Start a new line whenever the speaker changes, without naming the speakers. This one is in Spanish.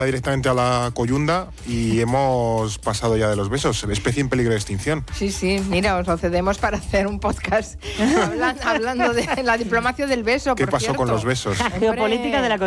directamente a la coyunda y hemos pasado ya de los besos, especie en peligro de extinción.
Sí, mira, os lo cedemos para hacer un podcast hablando de la diplomacia del beso.
¿Qué pasó con los besos?
Geopolítica de la